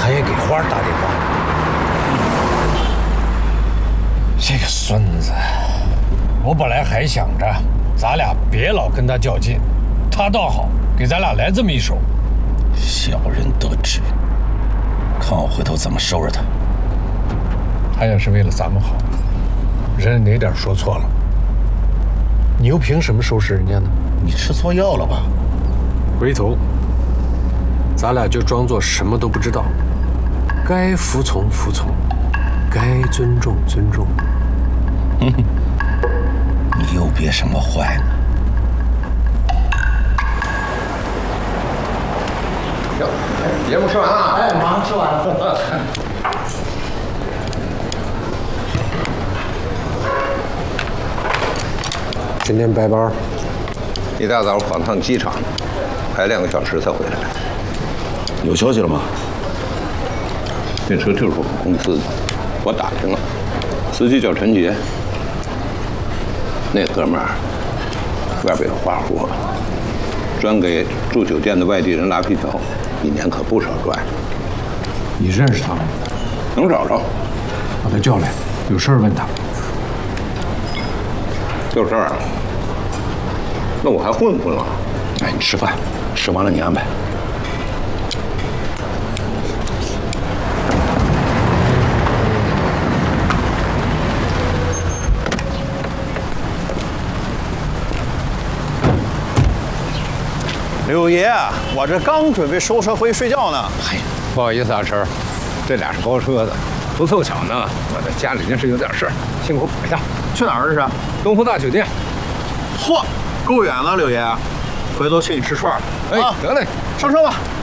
他也给花打电话。这个孙子，我本来还想着咱俩别老跟他较劲，他倒好，给咱俩来这么一手。 小人得志，看我回头怎么收拾他。 他也是为了咱们好，人哪点说错了？你又凭什么收拾人家呢？ 你吃错药了吧？ 回头，咱俩就装作什么都不知道，该服从服从，该尊重尊重。 你又憋什么坏呢？ 行，节目吃完了。哎，马上吃完了。 今天白班， 一大早跑趟机场，排2个小时才回来。 有消息了吗？ 这车就是我们公司的，我打听了，司机叫陈杰，那哥们儿外边有花活，专给住酒店的外地人拉皮条，1年可不少赚。 你认识他吗？ 能找着， 把他叫来，有事儿问他。 有事儿啊？那我还混混了？ 哎，你吃饭，吃完了你安排。 柳爷，我这刚准备收车回去睡觉呢。 哎，不好意思啊，晨儿，这俩是包车的，不凑巧呢，我在家里临时有点事儿，辛苦跑一下。 去哪儿这是？ 东湖大酒店。 嚯，够远了，柳爷，回头请你吃串儿。 哎，得嘞， 上车吧。